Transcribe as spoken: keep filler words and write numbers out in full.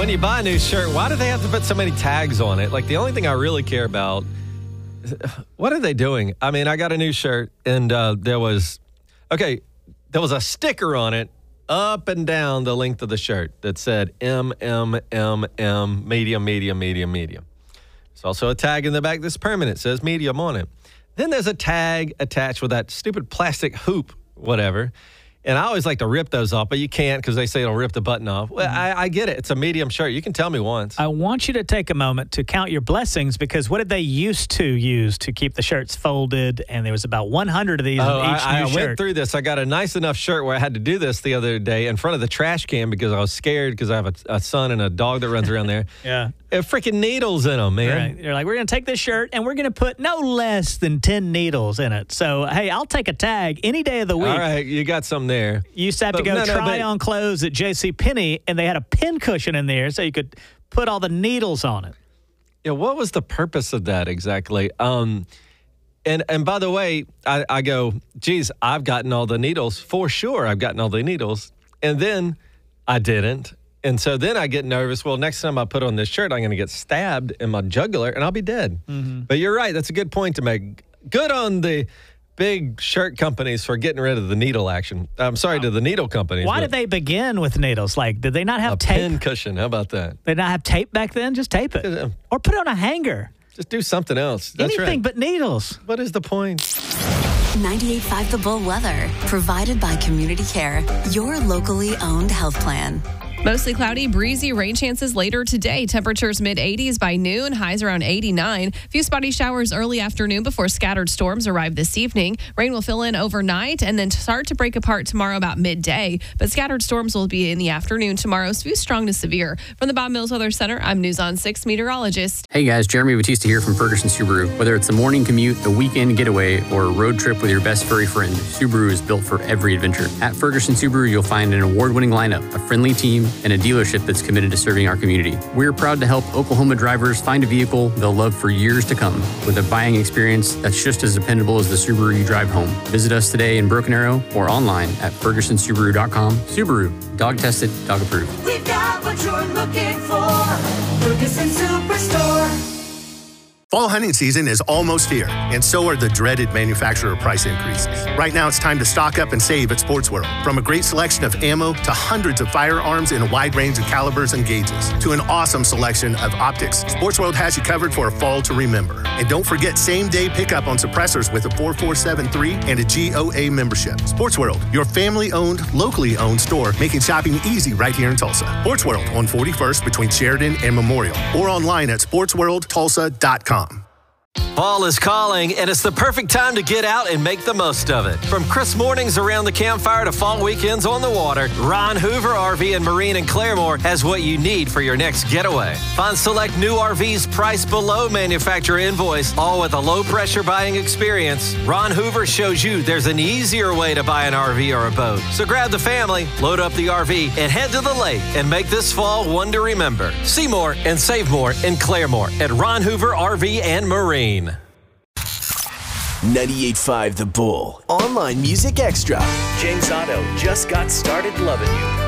when you buy a new shirt, why do they have to put so many tags on it? Like, the only thing I really care about, what are they doing? I mean, I got a new shirt, and uh, there was, okay, there was a sticker on it up and down the length of the shirt that said M, M, M, M, medium, medium, medium, medium. There's also a tag in the back that's permanent. It says medium on it. Then there's a tag attached with that stupid plastic hoop, whatever. And I always like to rip those off, but you can't because they say it'll rip the button off. Well, I, I get it. It's a medium shirt. You can tell me once. I want you to take a moment to count your blessings, because what did they used to use to keep the shirts folded? And there was about one hundred of these oh, in each I, new I shirt. went through this. I got a nice enough shirt where I had to do this the other day in front of the trash can because I was scared because I have a, a son and a dog that runs around there. Yeah. There are freaking needles in them, man. Right. They're like, we're going to take this shirt and we're going to put no less than ten needles in it. So, hey, I'll take a tag any day of the week. All right, you got some there. You used to have But to go no, no, try but- on clothes at JCPenney, and they had a pin cushion in there so you could put all the needles on it. Yeah, what was the purpose of that exactly? Um, and and by the way, I, I go, geez, I've gotten all the needles. For sure, I've gotten all the needles. And then I didn't. And so then I get nervous. Well, next time I put on this shirt, I'm going to get stabbed in my jugular, and I'll be dead. Mm-hmm. But you're right. That's a good point to make. Good on the big shirt companies for getting rid of the needle action. I'm sorry to the needle companies. Why did they begin with needles? Like, did they not have a tape? pin cushion. How about that? They not have tape back then? Just tape it. Yeah. Or put it on a hanger. Just do something else. That's Anything right. but needles. What is the point? ninety-eight point five The Bull weather, provided by Community Care, your locally owned health plan. Mostly cloudy, breezy, rain chances later today. Temperatures mid eighties by noon, highs around eighty-nine. Few spotty showers early afternoon before scattered storms arrive this evening. Rain will fill in overnight and then start to break apart tomorrow about midday. But scattered storms will be in the afternoon tomorrow, few strong to severe. From the Bob Mills Weather Center, I'm News on six meteorologist. Hey guys, Jeremy Batista here from Ferguson Subaru. Whether it's a morning commute, a weekend getaway, or a road trip with your best furry friend, Subaru is built for every adventure. At Ferguson Subaru, you'll find an award-winning lineup, a friendly team, and a dealership that's committed to serving our community. We're proud to help Oklahoma drivers find a vehicle they'll love for years to come with a buying experience that's just as dependable as the Subaru you drive home. Visit us today in Broken Arrow or online at ferguson subaru dot com. Subaru, dog tested, dog approved. We've got what you're looking for. Ferguson Superstore. Fall hunting season is almost here, and so are the dreaded manufacturer price increases. Right now, it's time to stock up and save at Sports World. From a great selection of ammo to hundreds of firearms in a wide range of calibers and gauges to an awesome selection of optics, Sports World has you covered for a fall to remember. And don't forget same-day pickup on suppressors with a four four seven three and a G O A membership. Sports World, your family-owned, locally owned store, making shopping easy right here in Tulsa. Sports World on forty-first between Sheridan and Memorial, or online at sports world tulsa dot com. Fall is calling, and it's the perfect time to get out and make the most of it. From crisp mornings around the campfire to fall weekends on the water, Ron Hoover R V and Marine in Claremore has what you need for your next getaway. Find select new R Vs priced below manufacturer invoice, all with a low-pressure buying experience. Ron Hoover shows you there's an easier way to buy an R V or a boat. So grab the family, load up the R V, and head to the lake and make this fall one to remember. See more and save more in Claremore at Ron Hoover R V and Marine. ninety-eight point five The Bull. Online Music Extra. James Otto just got started loving you.